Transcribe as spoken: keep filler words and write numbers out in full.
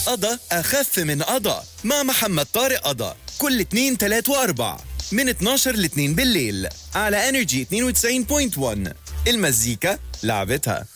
قضا أخف من قضا مع محمد طارق قضا كل اتنين تلات واربع من اتناشر ل اتنين بالليل على انرجي اتنين وتسعين فاصلة واحد. المزيكا لعبتها.